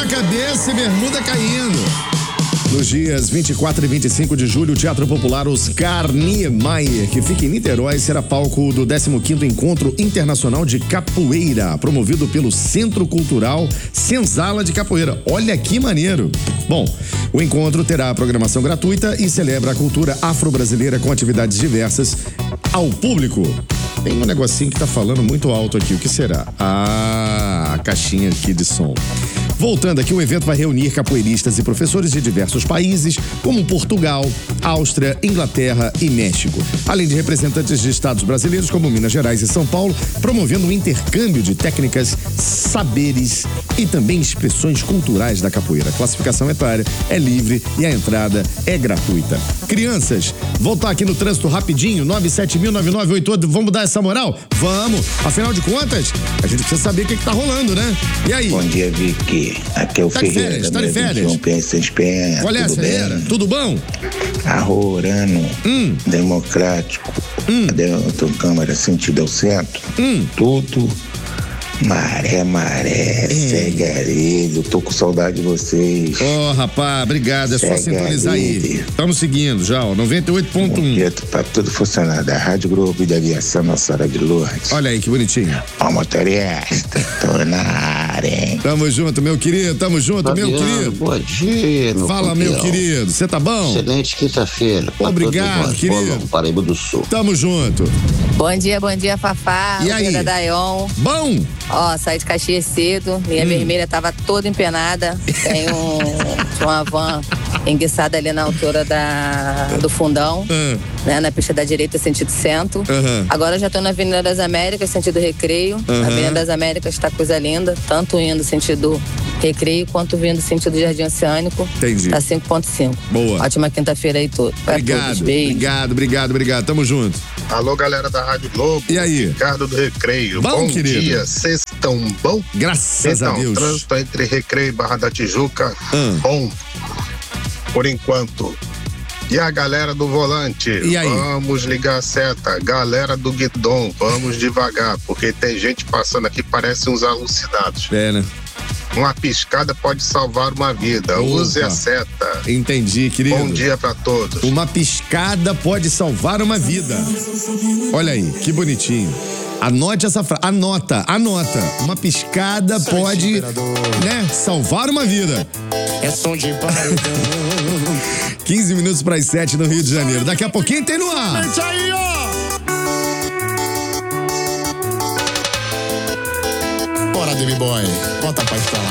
cabeça e bermuda caindo. Nos dias 24 e 25 de julho, o Teatro Popular Oscar Niemeyer, que fica em Niterói, será palco do 15º Encontro Internacional de Capoeira, promovido pelo Centro Cultural Senzala de Capoeira. Olha que maneiro! Bom, o encontro terá programação gratuita e celebra a cultura afro-brasileira com atividades diversas ao público. Tem um negocinho que tá falando muito alto aqui, o que será? A caixinha aqui de som. Voltando aqui, o evento vai reunir capoeiristas e professores de diversos países, como Portugal, Áustria, Inglaterra e México, além de representantes de estados brasileiros como Minas Gerais e São Paulo, promovendo um intercâmbio de técnicas, saberes e também expressões culturais da capoeira. A classificação etária é livre e a entrada é gratuita. Crianças, voltar aqui no trânsito rapidinho, 9709988, vamos dar essa moral? Vamos! Afinal de contas, a gente precisa saber o que tá rolando, né? E aí? Bom dia, Vicky. Aqui é o Ferreira. Tá de férias? Qual é, Ferreira? Tudo bom? Arrorano, democrático, dentro da Câmara, sentido ao centro, tudo maré, segue, tô com saudade de vocês. Rapaz, obrigado, é só sintonizar aí. Estamos seguindo já, ó, 98.1. Tá tudo funcionando, a Rádio Globo da Aviação Nossa Senhora de Lourdes. Olha aí que bonitinho. Ó, motorista, tô na área, hein? Tamo junto, meu querido, meu querido. Bom dia, Fala, meu querido, você tá bom? Excelente quinta-feira. Obrigado, querido. Paraíba do Sul. Tamo junto. Bom dia, Fafá. E aí? Da Dayon. Bom? Ó, saí de Caxias cedo, linha vermelha tava toda empenada. Tem tinha uma van enguiçada ali na altura do fundão, né, na pista da direita, sentido centro. Agora eu já tô na Avenida das Américas, sentido Recreio. A Avenida das Américas tá coisa linda, tanto indo sentido Recreio quanto vindo sentido Jardim Oceânico. Entendi. Tá 5.5. Boa. Ótima quinta-feira aí todos. Obrigado. Tamo junto. Alô, galera da Rádio Globo. E aí? Ricardo do Recreio. Bom, querido. Dia, sextão bom? Graças a Deus. Trânsito entre Recreio e Barra da Tijuca, bom, por enquanto. E a galera do volante? E aí? Vamos ligar a seta. Galera do guidão, vamos devagar, porque tem gente passando aqui, parece uns alucinados. É, né? Uma piscada pode salvar uma vida. Use a seta. Entendi, querido. Bom dia pra todos. Uma piscada pode salvar uma vida. Olha aí, que bonitinho. Anote essa frase. Anota. Uma piscada pode, né, salvar uma vida. É som de paredão. 15 minutos para as 7 no Rio de Janeiro. Daqui a pouquinho tem no ar. Mete aí, ó. Bora, Demi Boy. Bota pra instalar.